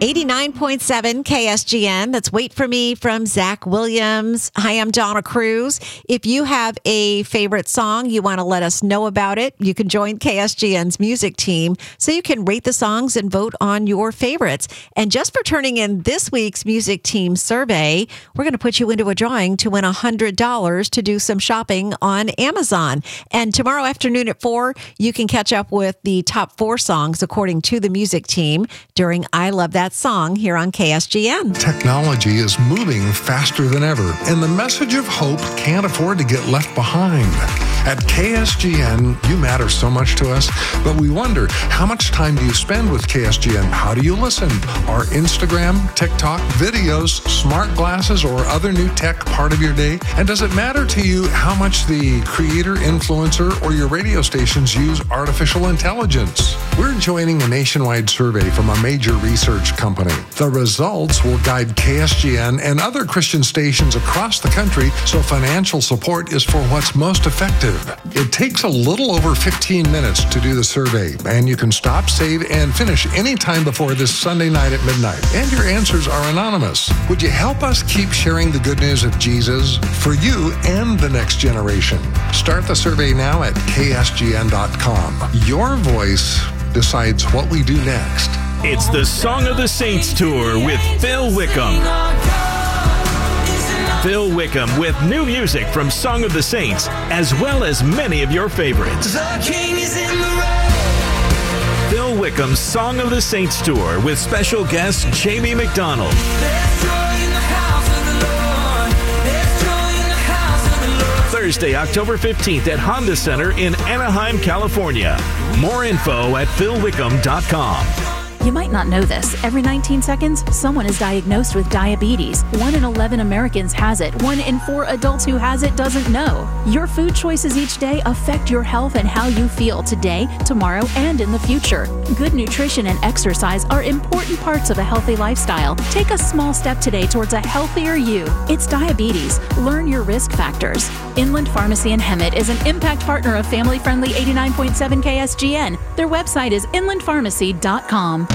89.7 KSGN. That's Wait For Me from Zach Williams. Hi, I'm Donna Cruz. If you have a favorite song, you want to let us know about it, you can join KSGN's music team so you can rate the songs and vote on your favorites. And just for turning in this week's music team survey, we're going to put you into a drawing to win $100 to do some shopping on Amazon. And tomorrow afternoon at 4, you can catch up with the top 4 songs according to the music team during I Love That Song here on KSGN. Technology is moving faster than ever, and the message of hope can't afford to get left behind. At KSGN, you matter so much to us, but we wonder, how much time do you spend with KSGN? How do you listen? Are Instagram, TikTok, videos, smart glasses, or other new tech part of your day? And does it matter to you how much the creator, influencer, or your radio stations use artificial intelligence? We're joining a nationwide survey from a major research company. The results will guide KSGN and other Christian stations across the country, so financial support is for what's most effective. It takes a little over 15 minutes to do the survey, and you can stop, save, and finish any time before this Sunday night at midnight. And your answers are anonymous. Would you help us keep sharing the good news of Jesus for you and the next generation? Start the survey now at ksgn.com. Your voice decides what we do next. It's the Song of the Saints Tour with Phil Wickham. Phil Wickham with new music from Song of the Saints, as well as many of your favorites. Phil Wickham's Song of the Saints Tour with special guest Jamie McDonald. Thursday, October 15th at Honda Center in Anaheim, California. More info at philwickham.com. You might not know this. Every 19 seconds, someone is diagnosed with diabetes. 1 in 11 Americans has it. 1 in 4 adults who has it doesn't know. Your food choices each day affect your health and how you feel today, tomorrow, and in the future. Good nutrition and exercise are important parts of a healthy lifestyle. Take a small step today towards a healthier you. It's diabetes. Learn your risk factors. Inland Pharmacy in Hemet is an impact partner of family-friendly 89.7 KSGN. Their website is inlandpharmacy.com.